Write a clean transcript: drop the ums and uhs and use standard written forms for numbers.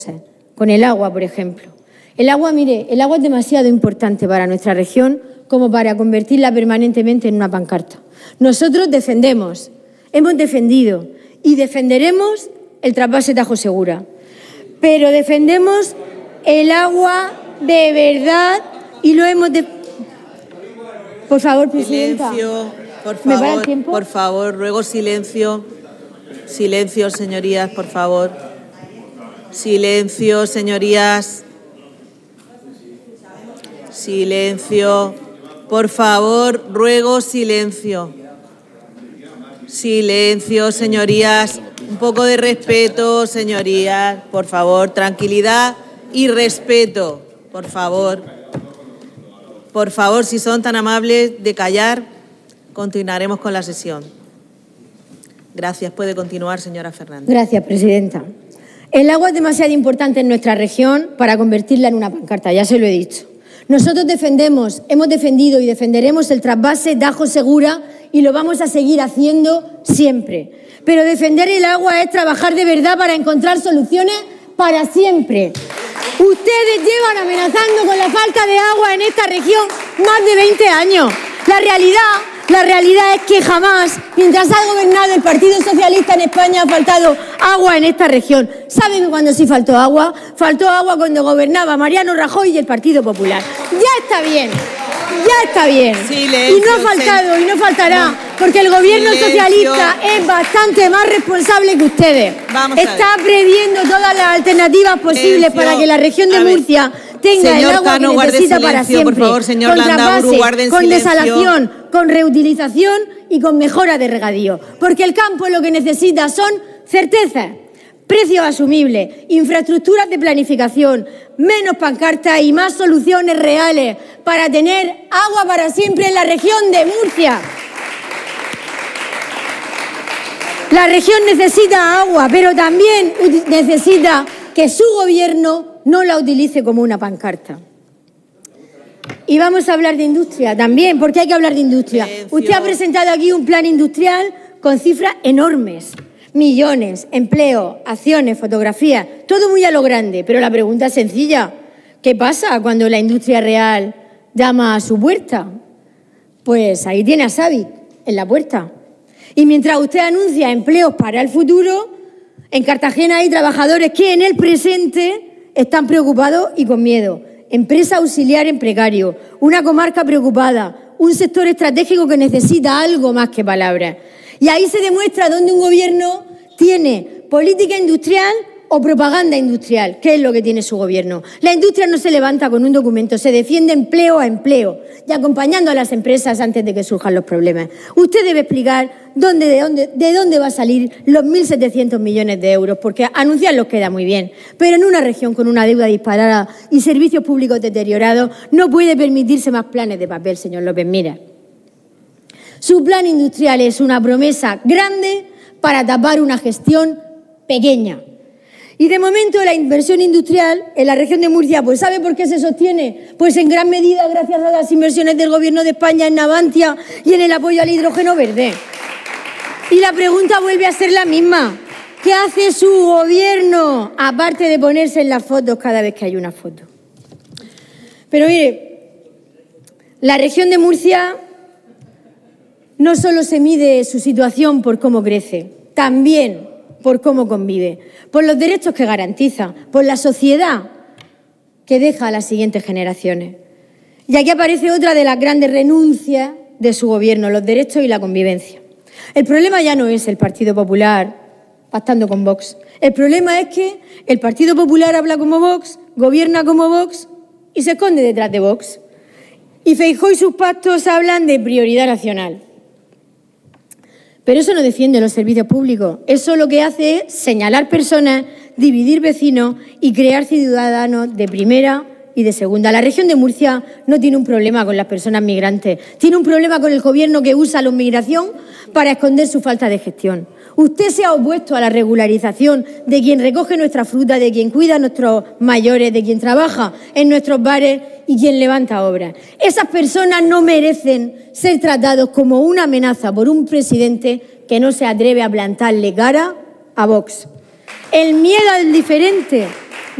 con el agua, por ejemplo. El agua, mire, el agua es demasiado importante para nuestra región como para convertirla permanentemente en una pancarta. Nosotros defendemos, hemos defendido y defenderemos el trasvase Tajo Segura, pero defendemos el agua de verdad y lo hemos Por favor, presidenta. Silencio, por favor, ¿Me para el tiempo? por favor, ruego silencio. Silencio, señorías, por favor. Silencio, señorías. Silencio. Por favor, ruego silencio. Silencio, señorías. Un poco de respeto, señorías. Por favor, tranquilidad y respeto. Por favor. Por favor, si son tan amables de callar, continuaremos con la sesión. Gracias. Puede continuar, señora Fernández. Gracias, presidenta. El agua es demasiado importante en nuestra región para convertirla en una pancarta, ya se lo he dicho. Nosotros defendemos, hemos defendido y defenderemos el trasvase Tajo Segura y lo vamos a seguir haciendo siempre. Pero defender el agua es trabajar de verdad para encontrar soluciones para siempre. Ustedes llevan amenazando con la falta de agua en esta región más de 20 años. La realidad es que jamás, mientras ha gobernado el Partido Socialista en España, ha faltado agua en esta región. ¿Saben cuándo sí faltó agua? Faltó agua cuando gobernaba Mariano Rajoy y el Partido Popular. Ya está bien. Ya está bien. Silencio, y no ha faltado y no faltará, porque el gobierno socialista es bastante más responsable que ustedes. Está previendo todas las alternativas posibles para que la región de Murcia tenga el agua que necesita para siempre. Por favor, señor con Landaburu, trasvase, guarden con silencio. desalación, con reutilización y con mejora de regadío. Porque el campo lo que necesita son certezas, precios asumibles, infraestructuras de planificación, menos pancartas y más soluciones reales para tener agua para siempre en la región de Murcia. La región necesita agua, pero también necesita que su gobierno no la utilice como una pancarta. Y vamos a hablar de industria también, porque hay que hablar de industria. Usted ha presentado aquí un plan industrial con cifras enormes. Millones, empleo, acciones, fotografías, todo muy a lo grande. Pero la pregunta es sencilla. ¿Qué pasa cuando la industria real llama a su puerta? Pues ahí tiene a Savic en la puerta. Y mientras usted anuncia empleos para el futuro, en Cartagena hay trabajadores que en el presente están preocupados y con miedo. Empresa auxiliar en precario, una comarca preocupada, un sector estratégico que necesita algo más que palabras. Y ahí se demuestra dónde un gobierno tiene política industrial o propaganda industrial. ¿Qué es lo que tiene su gobierno? La industria no se levanta con un documento, se defiende empleo a empleo y acompañando a las empresas antes de que surjan los problemas. Usted debe explicar de dónde va a salir los 1.700 millones de euros, porque anunciarlos queda muy bien, pero en una región con una deuda disparada y servicios públicos deteriorados no puede permitirse más planes de papel, señor López Miras. Su plan industrial es una promesa grande para tapar una gestión pequeña. Y de momento la inversión industrial en la región de Murcia, pues ¿sabe por qué se sostiene? Pues en gran medida gracias a las inversiones del Gobierno de España en Navantia y en el apoyo al hidrógeno verde. Y la pregunta vuelve a ser la misma. ¿Qué hace su gobierno aparte de ponerse en las fotos cada vez que hay una foto? Pero mire, la región de Murcia no solo se mide su situación por cómo crece, también por cómo convive, por los derechos que garantiza, por la sociedad que deja a las siguientes generaciones. Y aquí aparece otra de las grandes renuncias de su gobierno, los derechos y la convivencia. El problema ya no es el Partido Popular pactando con Vox. El problema es que el Partido Popular habla como Vox, gobierna como Vox y se esconde detrás de Vox. Y Feijóo y sus pactos hablan de prioridad nacional. Pero eso no defiende los servicios públicos. Eso lo que hace es señalar personas, dividir vecinos y crear ciudadanos de primera y de segunda. La región de Murcia no tiene un problema con las personas migrantes. Tiene un problema con el gobierno que usa la inmigración para esconder su falta de gestión. Usted se ha opuesto a la regularización de quien recoge nuestra fruta, de quien cuida a nuestros mayores, de quien trabaja en nuestros bares y quien levanta obras. Esas personas no merecen ser tratados como una amenaza por un presidente que no se atreve a plantarle cara a Vox. El miedo al diferente